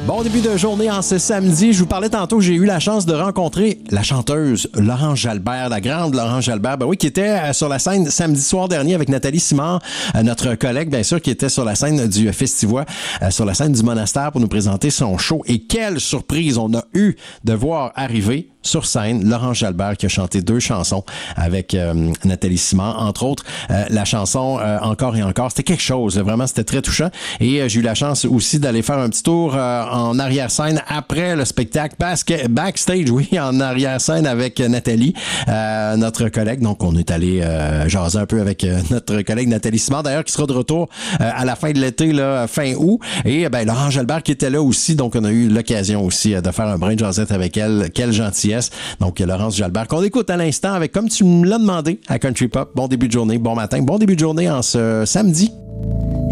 Bon début de journée en ce samedi. Je vous parlais tantôt, j'ai eu la chance de rencontrer la chanteuse Laurence Jalbert, la grande Laurence Jalbert, ben oui, qui était sur la scène samedi soir dernier avec Nathalie Simard, notre collègue, bien sûr, qui était sur la scène du Festivois, sur la scène du Monastère pour nous présenter son show. Et quelle surprise on a eu de voir arriver sur scène Laurence Jalbert qui a chanté 2 chansons avec Nathalie Simard, entre autres la chanson Encore et encore. C'était quelque chose, vraiment, c'était très touchant. Et j'ai eu la chance aussi d'aller faire un petit tour en arrière-scène après le spectacle, backstage, oui, en arrière-scène avec Nathalie, notre collègue. Donc, on est allé jaser un peu avec notre collègue Nathalie Simard, d'ailleurs, qui sera de retour à la fin de l'été, là, fin août. Et ben Laurence Jalbert qui était là aussi, donc on a eu l'occasion aussi de faire un brin de jasette avec elle. Quelle gentillesse. Donc, Laurence Jalbert, qu'on écoute à l'instant avec, comme tu me l'as demandé, à Country Pop. Bon début de journée, bon matin, bon début de journée en ce samedi.